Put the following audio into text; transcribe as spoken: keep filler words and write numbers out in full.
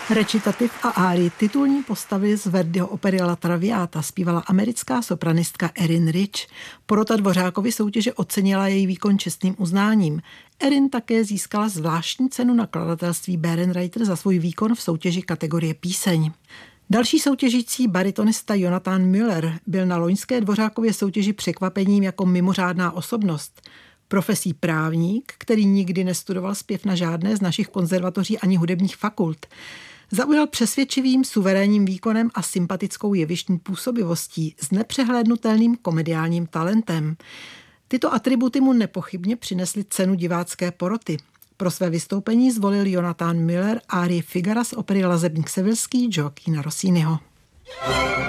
Recitativ a árii titulní postavy z Verdiho opery La Traviata zpívala americká sopranistka Erin Rich. Porota Dvořákovy soutěže ocenila její výkon čestným uznáním. Erin také získala zvláštní cenu nakladatelství Bärenreiter za svůj výkon v soutěži kategorie píseň. Další soutěžící baritonista Jonathan Müller byl na loňské Dvořákově soutěži překvapením jako mimořádná osobnost. Profesí právník, který nikdy nestudoval zpěv na žádné z našich konzervatoří ani hudebních fakult, zaujal přesvědčivým, suverénním výkonem a sympatickou jevištní působivostí s nepřehlédnutelným komediálním talentem. Tyto atributy mu nepochybně přinesly cenu divácké poroty. Pro své vystoupení zvolil Jonathan Müller árii Figara z opery Lazebník sevilský Joaquina Rossiniho.